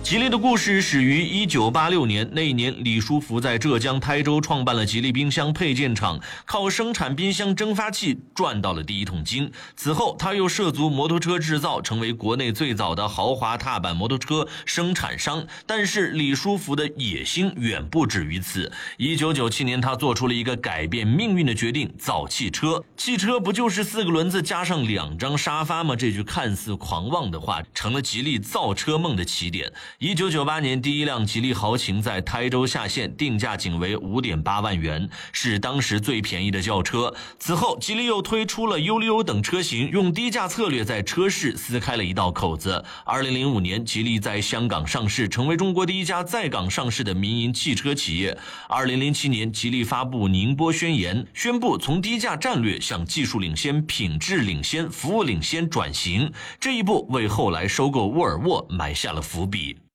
吉利的故事始于1986年，那一年李书福在浙江台州创办了吉利冰箱配件厂，靠生产冰箱蒸发器赚到了第一桶金。此后他又涉足摩托车制造，成为国内最早的豪华踏板摩托车生产商。但是李书福的野心远不止于此。1997年他做出了一个改变命运的决定，造汽车。汽车不就是4个轮子加上2张沙发吗？这句看似狂妄的话成了吉利造车梦的起点。1998年第一辆吉利豪情在台州下线，定价仅为 5.8 万元，是当时最便宜的轿车。此后吉利又推出了优利欧等车型，用低价策略在车市撕开了一道口子。2005年吉利在香港上市，成为中国第一家在港上市的民营汽车企业。2007年吉利发布宁波宣言，宣布从低价战略向技术领先、品质领先、服务领先转型，这一步为后来收购沃尔沃埋下了伏笔。